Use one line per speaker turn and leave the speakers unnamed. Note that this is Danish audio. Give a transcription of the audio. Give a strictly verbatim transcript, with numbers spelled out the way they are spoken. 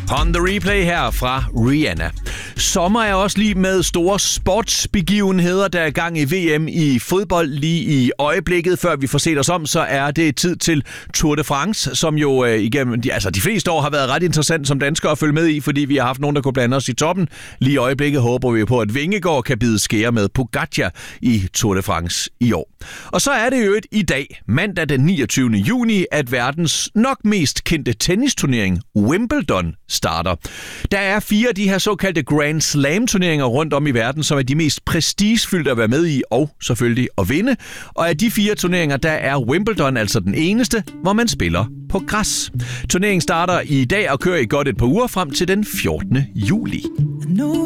On the replay her fra Rihanna. Sommer er også lige med store sportsbegivenheder. Der er gang i V M i fodbold lige i øjeblikket. Før vi får set os om, så er det tid til Tour de France, som jo øh, igennem de, altså de fleste år har været ret interessant som danskere at følge med i, fordi vi har haft nogen, der kunne blande os i toppen. Lige i øjeblikket håber vi på, at Vingegaard kan bide skære med Pogačar i Tour de France i år. Og så er det jo et i dag, mandag den niogtyvende juni, at verdens nok mest kendte tennisturnering, Wimbledon, starter. Der er fire af de her såkaldte Grand Slam-turneringer rundt om i verden, som er de mest prestigefyldte at være med i, og selvfølgelig at vinde. Og af de fire turneringer, der er Wimbledon altså den eneste, hvor man spiller på græs. Turneringen starter i dag og kører i godt et par uger frem til den fjortende juli.